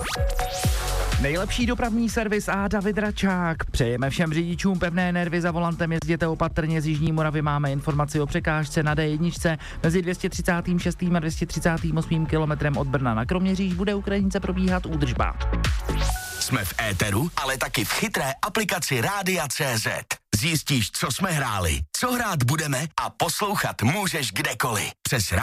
Nejlepší dopravní servis a David Račák. Přejeme všem řidičům pevné nervy, za volantem jezděte opatrně. Z jižní Moravy máme informaci o překážce na D1 mezi 236. a 238. kilometrem od Brna na Kroměříž bude u Krajnice probíhat údržba. Jsme v éteru, ale taky v chytré aplikaci Rádia.cz. Zjistíš, co jsme hráli, co hrát budeme a poslouchat můžeš kdekoliv. Přes